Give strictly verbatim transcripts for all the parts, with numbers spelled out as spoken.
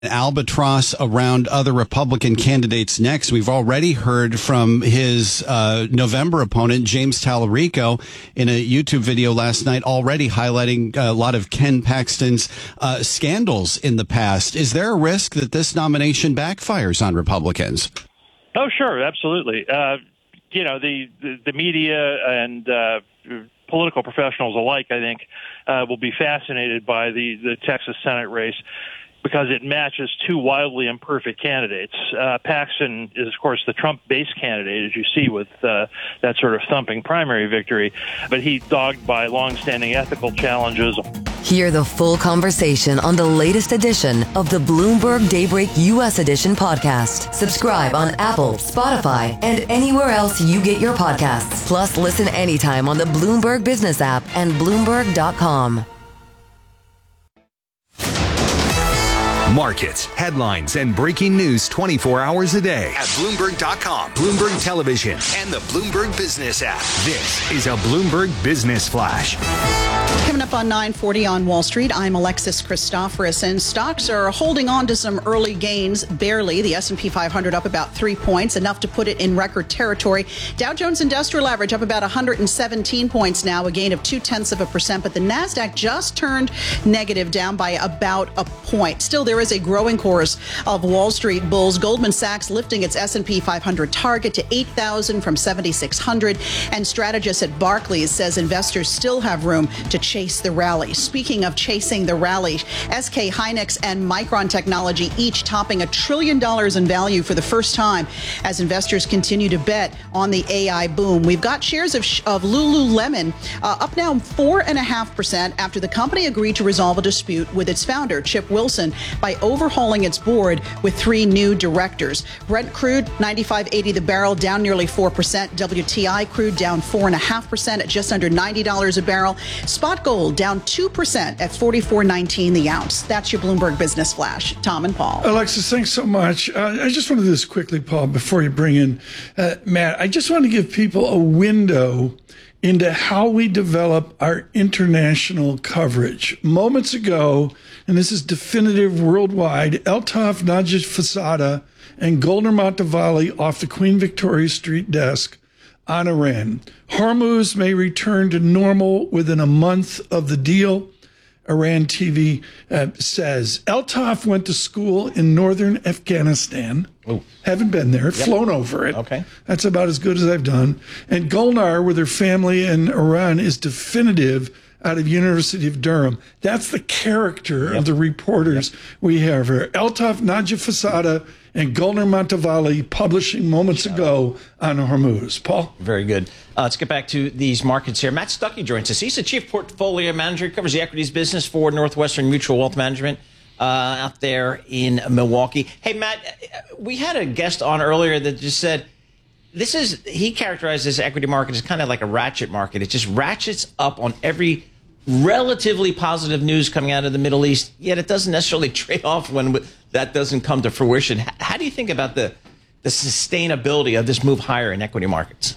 albatross around other Republican candidates next. We've already heard from his uh, November opponent, James Tallarico, in a YouTube video last night, already highlighting a lot of Ken Paxton's uh, scandals in the past. Is there a risk that this nomination backfires on Republicans? Oh, sure, absolutely. Uh, you know, the, the, the media and uh, political professionals alike, I think, uh, will be fascinated by the, the Texas Senate race, because it matches two wildly imperfect candidates. Uh, Paxton is, of course, the Trump-based candidate, as you see with uh, that sort of thumping primary victory, but he's dogged by longstanding ethical challenges. Hear the full conversation on the latest edition of the Bloomberg Daybreak U S Edition podcast. Subscribe on Apple, Spotify, and anywhere else you get your podcasts. Plus, listen anytime on the Bloomberg Business app and Bloomberg dot com. Markets, headlines, and breaking news twenty-four hours a day at Bloomberg dot com, Bloomberg Television, and the Bloomberg Business app. This is a Bloomberg Business Flash. Coming up on nine forty on Wall Street, I'm Alexis Christoforous. Stocks are holding on to some early gains, barely. The S and P five hundred up about three points, enough to put it in record territory. Dow Jones Industrial Average up about one hundred seventeen points now, a gain of two-tenths of a percent. But the NASDAQ just turned negative, down by about a point. Still, there is a growing chorus of Wall Street bulls. Goldman Sachs lifting its S and P five hundred target to eight thousand from seventy-six hundred. And strategist at Barclays says investors still have room to chase the rally. Speaking of chasing the rally, S K Hynix and Micron Technology each topping a trillion dollars in value for the first time as investors continue to bet on the A I boom. We've got shares of, of Lululemon uh, up now four point five percent after the company agreed to resolve a dispute with its founder, Chip Wilson, by overhauling its board with three new directors. Brent crude, ninety-five eighty the barrel, down nearly four percent. W T I crude down four point five percent at just under ninety dollars a barrel. Spot gold down two percent at forty-four nineteen the ounce. That's your Bloomberg Business Flash. Tom and Paul. Alexis, thanks so much. Uh, I just want to do this quickly, Paul, before you bring in uh, Matt. I just want to give people a window into how we develop our international coverage. Moments ago, and this is definitive worldwide, Eltoff, Najib Fasada, and Golnar Montavali off the Queen Victoria Street desk on Iran. Hormuz may return to normal within a month of the deal, Iran T V uh, says. Eltoff went to school in northern Afghanistan. Ooh. Haven't been there, yep. Flown over it. Okay. That's about as good as I've done. And Golnar, with her family in Iran, is definitive out of University of Durham. That's the character yep. of the reporters yep. we have here. Eltoff, Najib Fasada, and Golnar Montavali publishing moments ago on Hormuz. Paul? Very good. Uh, let's get back to these markets here. Matt Stuckey joins us. He's the chief portfolio manager. He covers the equities business for Northwestern Mutual Wealth Management uh, out there in Milwaukee. Hey, Matt, we had a guest on earlier that just said, this is, he characterized this equity market as kind of like a ratchet market. It just ratchets up on every relatively positive news coming out of the Middle East, yet it doesn't necessarily trade off when that doesn't come to fruition. How do you think about the, the sustainability of this move higher in equity markets?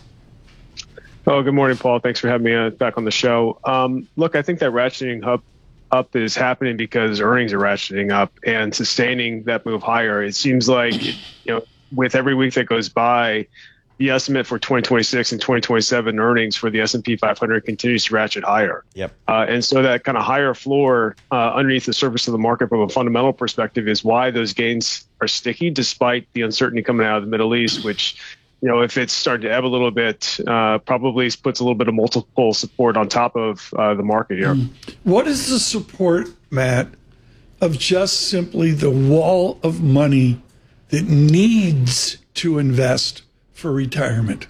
Oh, good morning, Paul. Thanks for having me uh, back on the show. Um, look, I think that ratcheting up, up is happening because earnings are ratcheting up and sustaining that move higher. It seems like, you know, with every week that goes by, the estimate for twenty twenty-six and twenty twenty-seven earnings for the S and P five hundred continues to ratchet higher. Yep. Uh, and so that kind of higher floor uh, underneath the surface of the market from a fundamental perspective is why those gains are sticky despite the uncertainty coming out of the Middle East, which, you know, if it's starting to ebb a little bit, uh, probably puts a little bit of multiple support on top of uh, the market here. Mm. What is the support, Matt, of just simply the wall of money that needs to invest for retirement?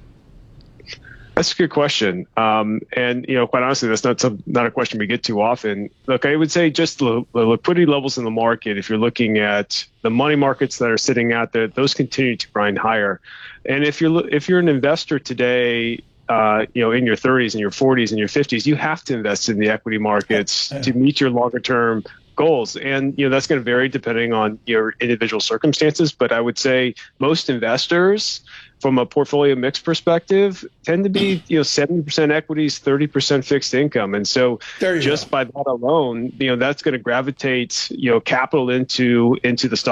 That's a good question. Um, and, you know, quite honestly, that's not some, not a question we get too often. Look, I would say just the, the liquidity levels in the market, if you're looking at the money markets that are sitting out there, those continue to grind higher. And if you're if you're an investor today, uh, you know, in your thirties and your forties and your fifties, you have to invest in the equity markets yeah. to meet your longer term goals. And, you know, that's going to vary depending on your individual circumstances. But I would say most investors, from a portfolio mix perspective, tend to be, you know, seventy percent equities, thirty percent fixed income. And so just go. by that alone, you know, that's going to gravitate, you know, capital into into the stock